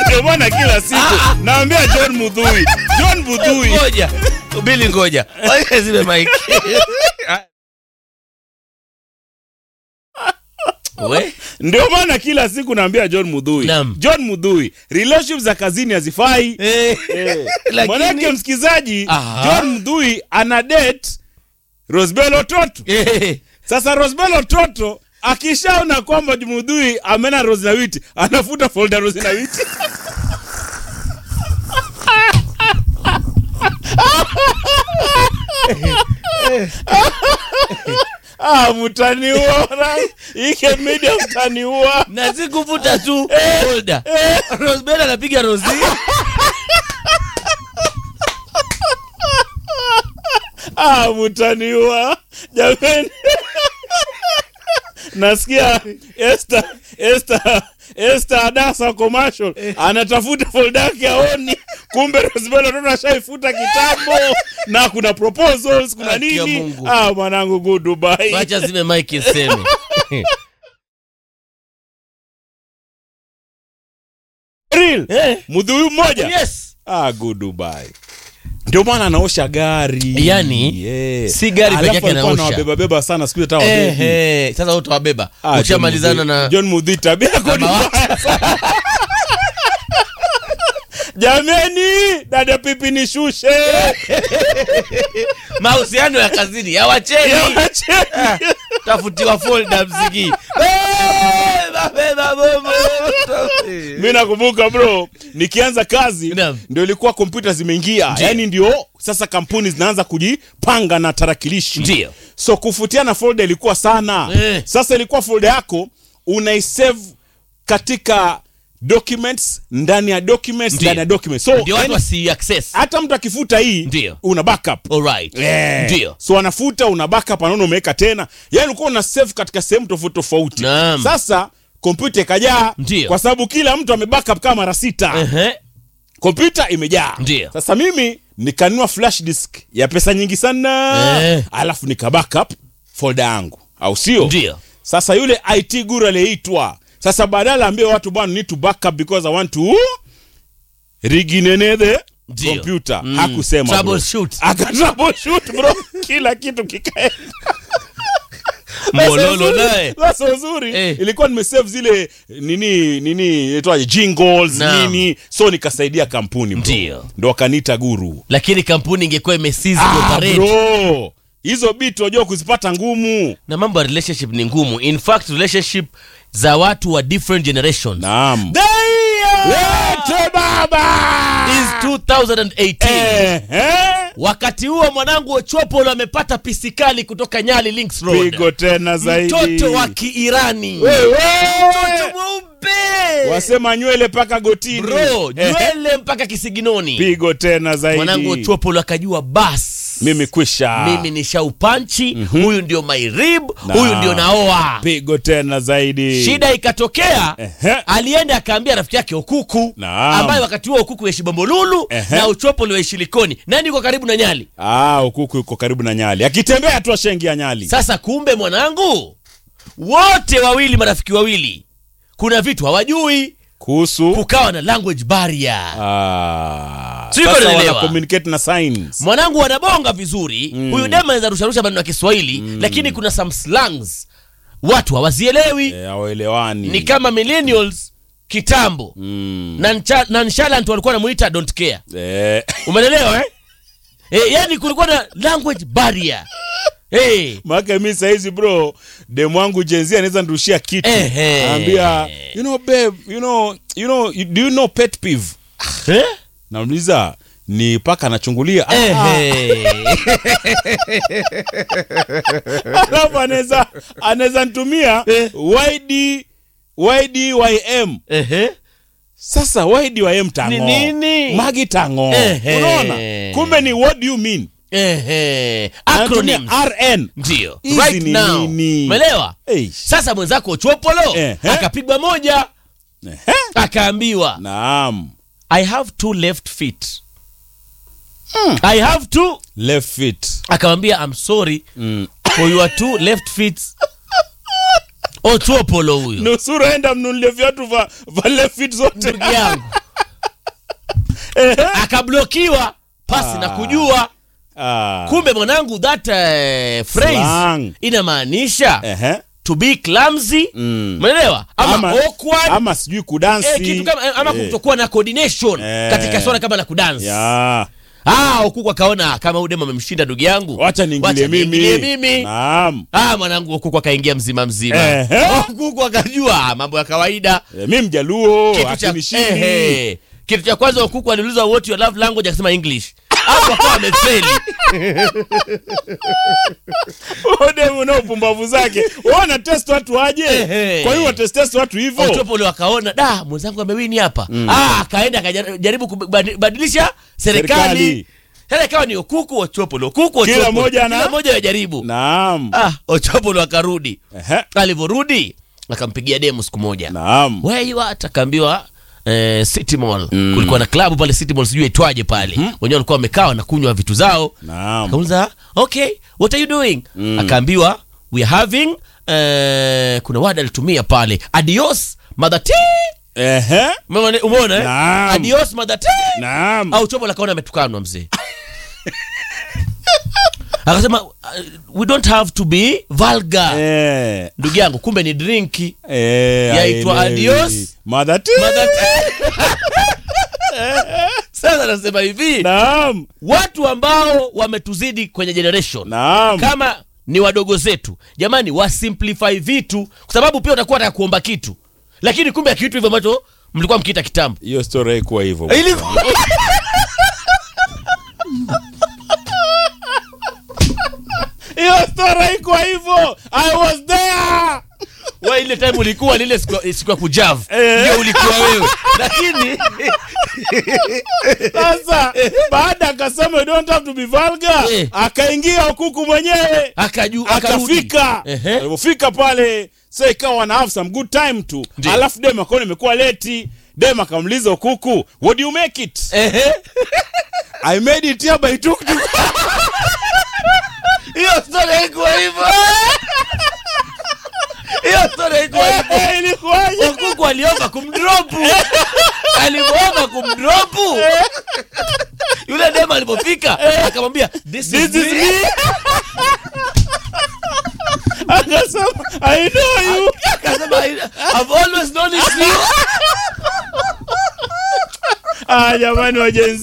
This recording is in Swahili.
Ndio maana kila siku naambia John Mudhui. Ngoja. Bili ngoja. Wewe zime mic. We? Ndio maana kila siku naambia John Mudhui. John Mudhui, relationships za kazini hazifai. Mwanake msikizaji, John Mudhui ana date Rosbello Toto. Sasa Rosbello Toto akishaona kwamba Mudhui amena Rose na Witi, anafuta folder Rose na Witi. Mutaniua. Ike media mutaniua. Na sikufuta tu folder. Rosbello anapiga Rose. Mutaniua. Jamani. Nasikia Esther Adasa commercial anatafuta folder yake aoni, kumbe Rosbello ndo ashaifuta kitambo na kuna proposals, kuna nini. Mwanangu go Dubai. Acha zime mic iseme. Real Mudhui mmoja. Yes. Go Dubai. Ndio maana anaosha gari. Yani si gari peke yake anaosha. Alafu beba sana siku hata wabeba. Sasa wote wabeba. Ushamalizana na John Mudhui tabia kwa Jameni, dada Pipi nishushe. Mahusiano ya kazini yawacheni. Tafutiwa folder mziki. Mimi nakumbuka bro, nikianza kazi ndio ilikuwa kompyuta zimeingia. Yaani ndio sasa kampuni zinaanza kujipanga na tarakilishi. Ndio. So kufutiana folder ilikuwa sana. Sasa ilikuwa folder yako unaisave katika documents ndani ya documents ndani ya documents. So ndio watu wasi access. Hata mtu akifuta hii una backup. Alright. Ndio. So anafuta una backup, anaona umeweka tena. Yaani ulikuwa una save katika sehemu tofauti. Sasa kompyuta ikajaa kwa sababu kila mtu ame backup kama mara 6. Kompyuta imejaa. Sasa mimi nikanunua flash disk ya pesa nyingi sana. Alafu nika backup folder yangu. Au sio? Ndio. Sasa yule IT guru aliyeitwa, sasa badala ambie watu bwana need to backup because I want to regain the computer. Hakusema troubleshoot. Troubleshoot bro. Kila kitu kikaenda. Mololo naye. Sasa uzuri ilikuwa nimesave zile nini inaitwaje jingles nini, so nikasaidia kampuni bro. Ndio wakaniita guru. Lakini kampuni ingekuwa imesizi operate. Bro, hizo bito unajua kuzipata ngumu. Na mambo ya relationship ni ngumu. In fact relationship za watu wa different generations. Naam. Lete baba is 2018. Wakati huo mwanangu Ochopolo amepata pisikali kutoka Nyali Links Road. Pigo tena zaidi. Mtoto wa Kiirani. Mtoto mweupe. Wasema nywele paka gotini. Bro, nywele mpaka kisiginoni. Pigo tena zaidi. Mwanangu Ochopolo akajua bas. Mimi kwisha. Mimi ni shaupanchi, huyu ndio my rib, huyu ndio naoa. Pigo tena zaidi. Shida ikatokea, alienda akaambia rafiki yake Okuku, ambaye wakati huo Okuku yaishi Bombolulu na Ochopolo yaishi Likoni. Nani yuko karibu na Nyali? Okuku yuko karibu na Nyali. Akitembea tu ashaingia Nyali. Sasa kumbe mwanangu, wote wawili marafiki wawili, kuna vitu hawajui kuhusu, kukawa na language barrier. Sasa wana communicate na signs. Mwanangu wanabonga vizuri. Huyu dema anaweza rusha maneno ya Kiswahili, lakini kuna some slangs watu hawazielewi. Hawaelewani. Ni kama millennials kitambo. Na nonchalant walikuwa wanamuita don't care. Umeelewa yani kulikuwa na language barrier. Maka mimi saizi bro, demu wangu Jenzi anaweza nirushia kitu. Anambia, you know babe, do you know pet peeve? Nauliza ni paka anachungulia. Alafu anaweza nitumia YDYM. Sasa YDYM tango. Ni nini? Magi tango. Unaona? Kumbe ni what do you mean? Acronyms. RN. Ndio. Right now. Umeelewa? Sasa mwenzako Ochopolo akapigwa moja. Akaambiwa, naam, I have 2 left feet. I have 2 left feet. Akamwambia I'm sorry for your 2 left feet. Ochopolo huyo. Nusura enda mnunulie viatu va left feet zote. Ndugu yangu. akablokiwa pasi na kujua. Kumbe mwanangu that phrase inamaanisha to be clumsy, umeelewa? Ama awkward, ama sijui kudansi, kitu kama ama kutokuwa na coordination katika swala kama la kudansi. Okuku akaona kama udema amemshinda ndugu yangu, acha niingilie mimi. Naam. Mwanangu Okuku akaingia mzima. Okuku akajua mambo ya kawaida. Mimi Mjaluo akinishindi. Kitu cha kwanza Okuku aliuliza what your love language, akasema English. Hapo kwa amefeli. Odemo na upumbavu zake. Wana test watu aje? Kwa hiyo test watu hivyo. Otopolo akaona mwenzangu amewini hapa. Akaenda akajaribu kubadilisha serikali. Sasa ikawa ni Okuku Otopolo. Kila moja anajaribu. Naam. Otopolo akarudi. Alivorudi akampigia demo siku moja. Naam. Wewe you at, akaambiwa City Mall. Kulikuwa na club pale City Mall, sijui itwaje pale. Wenyewe walikuwa wamekaa na kunywa vitu zao. Naam. Akauliza, "Okay, what are you doing?" Akaambiwa, "We are having kuna word alitumia pale. Adios mother tea." Umeona? Adios mother tea. Naam. Au chopo la kaona ametukanwa mzee. Akasema, "We don't have to be vulgar." Ndugu yangu, kumbe ni drinki. Yaitwa adios mother tea. Sasa nasema hivi, naam, watu ambao wametuzidi kwenye generation, naam, kama ni wadogo zetu, jamani, wasimplify vitu, kwa sababu pia utakuwa unataka kuomba kitu, lakini kumbe kitu hivyo ambacho mlikuwa mkiita kitambo. Hiyo story haikuwa hivyo. Hiyo story haikuwa hivyo. I was there. Wewe ile time ulikuwa lile siku ya kujavu. Ndio ulikuwa wewe. Lakini sasa baada akasema you don't have to be vulgar, akaingia Okuku mwenyewe, akafika. Alipofika pale sasa ikawa na have some good time tu. Alafu Dema akaona imekuwa late. Dema akamuliza Okuku, "What do you make it?" "I made it here by tuk-tuk." Hiyo story haikuwa hivyo. Hiyo story haikuwa hivyo. Ilikuwaje? Okuku aliomba kumdrop. Aliomba kumdrop. Yule Dema alipofika akamwambia, this is me. Akasema, "I know you." Akasema, "I've always known it's you." Jamani wa Gen Z.